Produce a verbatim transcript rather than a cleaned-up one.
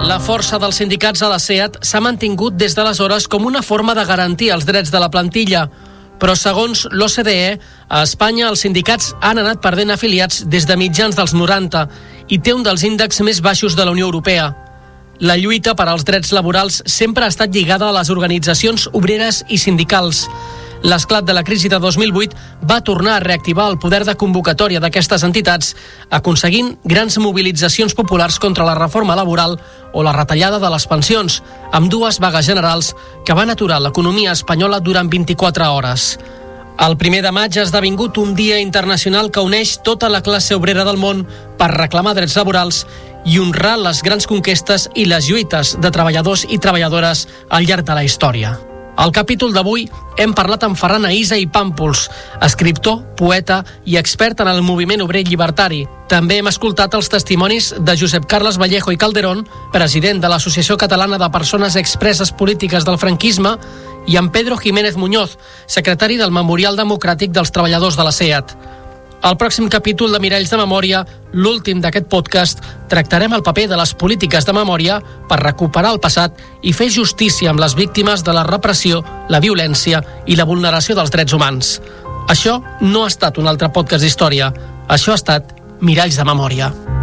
La força dels sindicats a la SEAT s'ha mantingut des d'aleshores com una forma de garantir els drets de la plantilla. Però segons l'O C D E, a Espanya els sindicats han anat perdent afiliats des de mitjans dels noranta i té un dels índexs més baixos de la Unió Europea. La lluita per als drets laborals sempre ha estat lligada a les organitzacions obreres i sindicals. L'esclat de la crisi de dos mil vuit va tornar a reactivar el poder de convocatòria d'aquestes entitats, aconseguint grans mobilitzacions populars contra la reforma laboral o la retallada de les pensions, amb dues vagues generals que van aturar l'economia espanyola durant vint-i-quatre hores. El primer de maig ha esdevingut un dia internacional que uneix tota la classe obrera del món per reclamar drets laborals i honrar les grans conquestes i les lluites de treballadors i treballadores al llarg de la història. Al capítol d'avui hem parlat amb Ferran Aïssa i Pàmpols, escriptor, poeta i expert en el moviment obrer llibertari. També hem escoltat els testimonis de Josep Carles Vallejo i Calderón, president de l'Associació Catalana de Persones Expreses Polítiques del Franquisme, i en Pedro Jiménez Muñoz, secretari del Memorial Democràtic dels Treballadors de la SEAT. Al pròxim capítol de Miralls de Memòria, l'últim d'aquest podcast, tractarem el paper de les polítiques de memòria per recuperar el passat i fer justícia amb les víctimes de la repressió, la violència i la vulneració dels drets humans. Això no ha estat un altre podcast d'història, això ha estat Miralls de Memòria.